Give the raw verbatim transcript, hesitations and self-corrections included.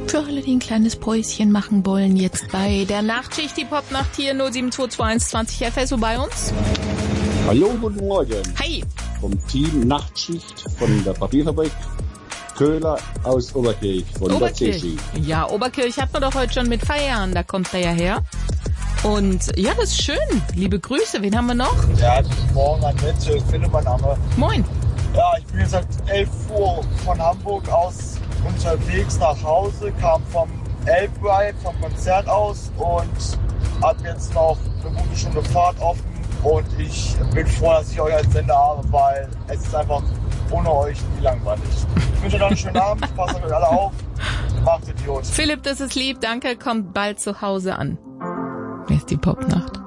Für alle, die ein kleines Päuschen machen wollen, jetzt bei der Nachtschicht, die Popnacht hier null sieben zwei zwei eins zwanzig F S O bei uns. Hallo, guten Morgen. Hi. Vom Team Nachtschicht von der Papierfabrik Köhler aus Oberkirch von Oberkirch. der C C. Ja, Oberkirch hat man doch heute schon mit Feiern, da kommt er ja her. Und ja, das ist schön. Liebe Grüße, wen haben wir noch? Ja, guten Morgen, Annette, Philipp, mein Name. Moin. Ja, ich bin jetzt seit elf Uhr von Hamburg aus unterwegs nach Hause, kam vom Elbride, vom Konzert aus und habe jetzt noch eine gute Stunde Fahrt offen. Und ich bin froh, dass ich euch als Sender habe, weil es ist einfach ohne euch nie langweilig. Ich wünsche euch noch einen schönen Abend, passt auf euch alle auf, macht Idiot. Philipp, das ist lieb, danke, kommt bald zu Hause an. Wer ist die Popnacht?